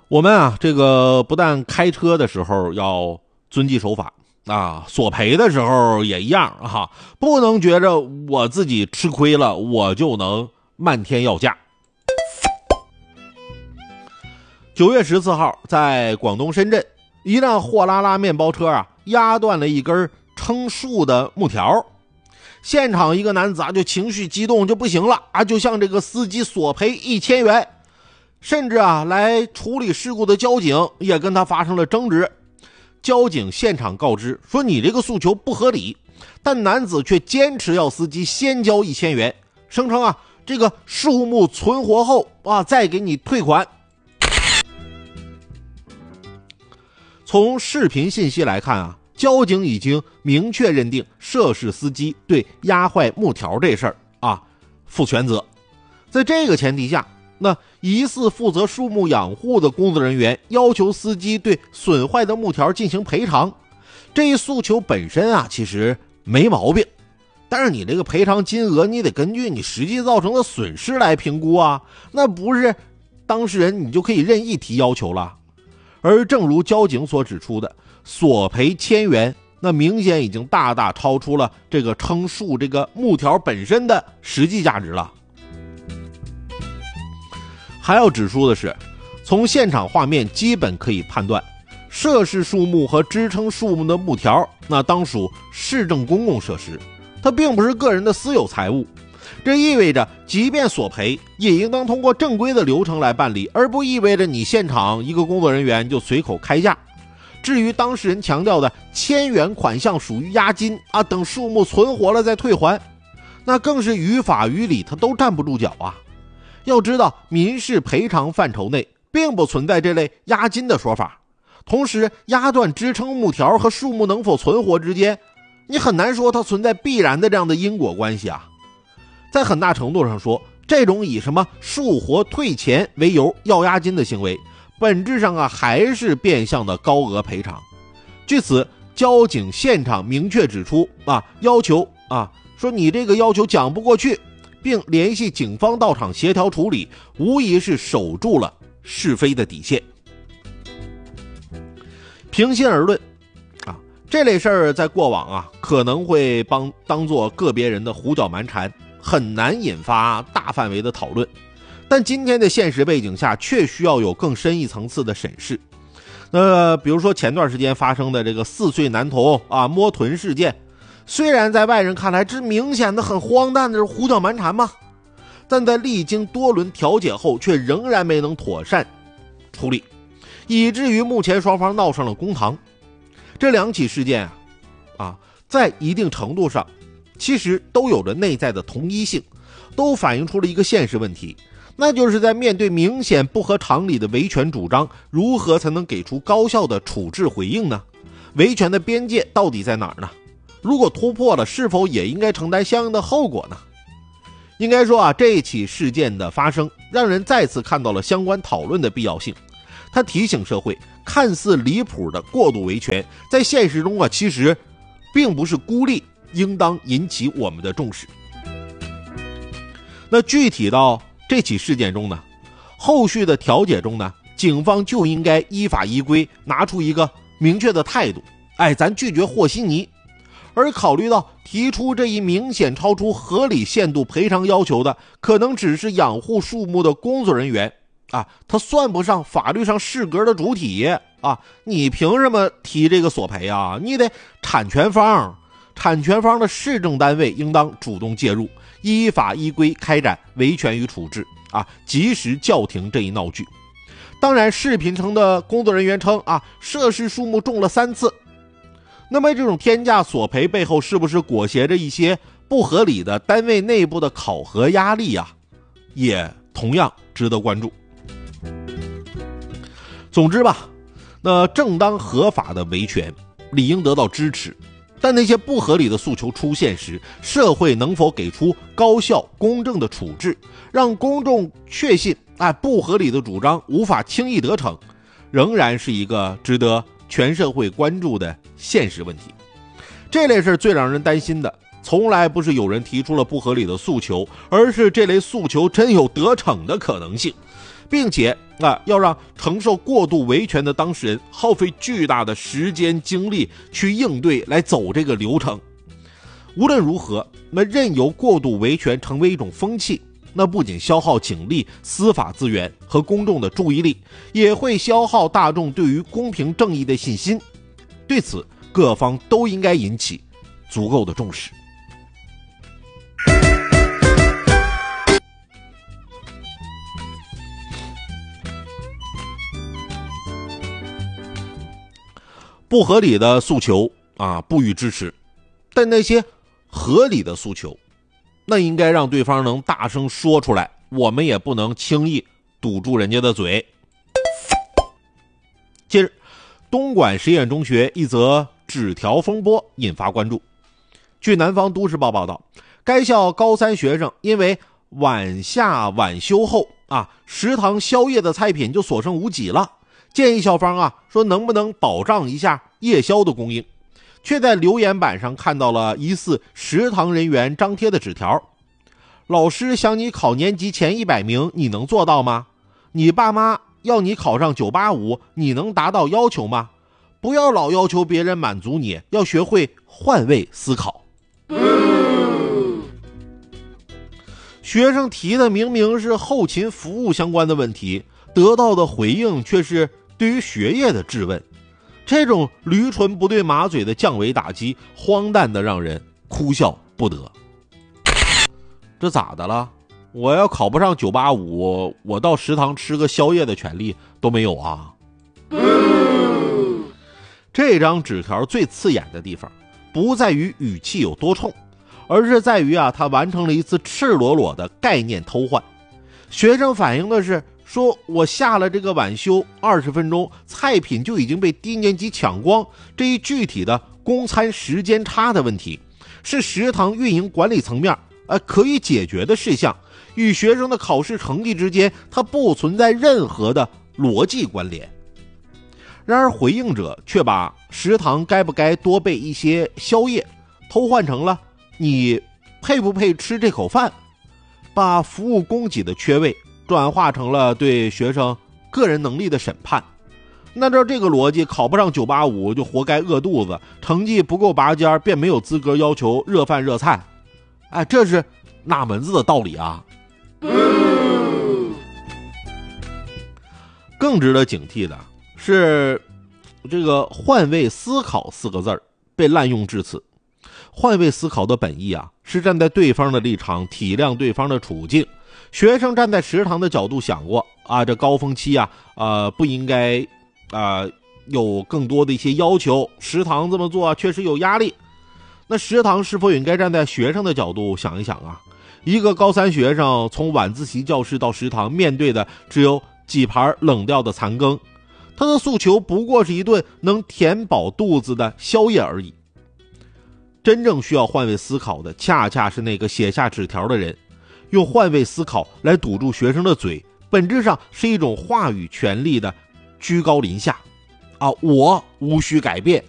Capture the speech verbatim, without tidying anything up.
我们啊，这个不但开车的时候要遵纪守法啊，索赔的时候也一样啊，不能觉着我自己吃亏了，我就能漫天要价。九月十四号，在广东深圳，一辆货拉拉面包车啊，压断了一根撑树的木条。现场一个男子啊，就情绪激动就不行了啊，就向这个司机索赔一千元。甚至啊，来处理事故的交警也跟他发生了争执。交警现场告知说，你这个诉求不合理，但男子却坚持要司机先交一千元，声称啊，这个树木存活后啊，再给你退款。从视频信息来看啊，交警已经明确认定涉事司机对压坏木条这事儿啊负全责。在这个前提下，那疑似负责树木养护的工作人员要求司机对损坏的木条进行赔偿，这一诉求本身啊其实没毛病，但是你这个赔偿金额你得根据你实际造成的损失来评估啊，那不是当事人你就可以任意提要求了。而正如交警所指出的，索赔千元，那明显已经大大超出了这个撑树这个木条本身的实际价值了。还要指出的是，从现场画面基本可以判断，涉事树木和支撑树木的木条那当属市政公共设施，它并不是个人的私有财物。这意味着即便索赔也应当通过正规的流程来办理，而不意味着你现场一个工作人员就随口开价。至于当事人强调的千元款项属于押金啊，等树木存活了再退还，那更是于法于理它都站不住脚啊。要知道，民事赔偿范畴内并不存在这类押金的说法。同时，压断支撑木条和树木能否存活之间，你很难说它存在必然的这样的因果关系啊。在很大程度上说，这种以什么树活退钱为由要押金的行为，本质上啊还是变相的高额赔偿。据此，交警现场明确指出啊，要求啊说你这个要求讲不过去，并联系警方到场协调处理，无疑是守住了是非的底线。平心而论啊，这类事儿在过往啊可能会帮当做个别人的胡搅蛮缠，很难引发大范围的讨论。但今天的现实背景下，却需要有更深一层次的审视。那比如说前段时间发生的这个四岁男童啊摸臀事件，虽然在外人看来这明显的很荒诞的是胡搅蛮缠嘛，但在历经多轮调解后，却仍然没能妥善处理，以至于目前双方闹上了公堂。这两起事件啊，啊，在一定程度上，其实都有着内在的同一性，都反映出了一个现实问题，那就是在面对明显不合常理的维权主张，如何才能给出高效的处置回应呢？维权的边界到底在哪儿呢？如果突破了，是否也应该承担相应的后果呢？应该说啊，这起事件的发生让人再次看到了相关讨论的必要性。它提醒社会，看似离谱的过度维权，在现实中啊，其实并不是孤立，应当引起我们的重视。那具体到这起事件中呢，后续的调解中呢，警方就应该依法依规拿出一个明确的态度，哎，咱拒绝和稀泥。而考虑到提出这一明显超出合理限度赔偿要求的，可能只是养护树木的工作人员啊，他算不上法律上适格的主体啊，你凭什么提这个索赔啊？你得产权方，产权方的市政单位应当主动介入，依法依规开展维权与处置啊，及时叫停这一闹剧。当然，视频中的工作人员称啊，涉事树木种了三次。那么这种天价索赔背后是不是裹挟着一些不合理的单位内部的考核压力啊？也同样值得关注。总之吧，那正当合法的维权理应得到支持，但那些不合理的诉求出现时，社会能否给出高效公正的处置，让公众确信哎，不合理的主张无法轻易得逞，仍然是一个值得全社会关注的现实问题。这类事最让人担心的，从来不是有人提出了不合理的诉求，而是这类诉求真有得逞的可能性。 并且啊，要让承受过度维权的当事人耗费巨大的时间精力去应对，来走这个流程。无论如何，那任由过度维权成为一种风气，那不仅消耗警力、司法资源和公众的注意力，也会消耗大众对于公平正义的信心。对此，各方都应该引起足够的重视。不合理的诉求啊，不予支持，但那些合理的诉求，那应该让对方能大声说出来，我们也不能轻易堵住人家的嘴。近日，东莞实验中学一则纸条风波引发关注。据南方都市报报道，该校高三学生因为晚下晚修后啊，食堂宵夜的菜品就所剩无几了，建议校方啊说能不能保障一下夜宵的供应，却在留言板上看到了疑似食堂人员张贴的纸条。老师想你考年级前一百名，你能做到吗？你爸妈要你考上九八五，你能达到要求吗？不要老要求别人满足你，要学会换位思考。学生提的明明是后勤服务相关的问题，得到的回应却是对于学业的质问。这种驴唇不对马嘴的降维打击，荒诞的让人哭笑不得。这咋的了？我要考不上九八五，我到食堂吃个宵夜的权利都没有啊？这张纸条最刺眼的地方，不在于语气有多冲，而是在于啊，他完成了一次赤裸裸的概念偷换。学生反映的是，说我下了这个晚修二十分钟，菜品就已经被低年级抢光，这一具体的供餐时间差的问题，是食堂运营管理层面呃可以解决的事项，与学生的考试成绩之间，它不存在任何的逻辑关联。然而回应者却把食堂该不该多备一些宵夜偷换成了你配不配吃这口饭，把服务供给的缺位转化成了对学生个人能力的审判。那照这个逻辑，考不上九八五就活该饿肚子，成绩不够拔尖便没有资格要求热饭热菜。哎，这是哪门子的道理啊？更值得警惕的是，这个换位思考四个字儿被滥用至此。换位思考的本意啊，是站在对方的立场，体谅对方的处境。学生站在食堂的角度想过啊，这高峰期啊，呃，不应该啊、呃、有更多的一些要求，食堂这么做、啊、确实有压力。那食堂是否应该站在学生的角度想一想啊？一个高三学生从晚自习教室到食堂，面对的只有几盘冷掉的残羹，他的诉求不过是一顿能填饱肚子的宵夜而已。真正需要换位思考的，恰恰是那个写下纸条的人。用换位思考来堵住学生的嘴，本质上是一种话语权力的居高临下啊！我无需改变，